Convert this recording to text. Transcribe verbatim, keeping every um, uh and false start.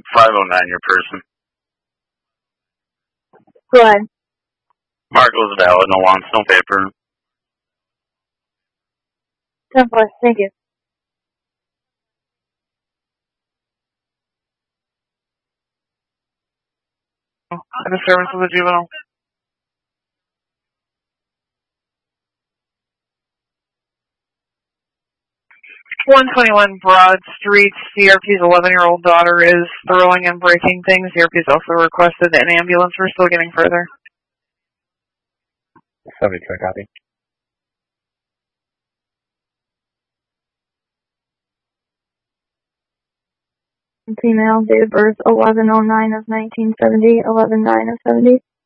five oh nine, your person. Go ahead. Marco's valid, no wants, no paper. ten four, thank you. A disturbance with a juvenile. one twenty-one Broad Street, C R P's eleven-year-old daughter is throwing and breaking things. C R P's also requested an ambulance. We're still getting further. seventy-two, copy. Female, date of birth eleven oh nine of nineteen seventy, eleven nine of seventy.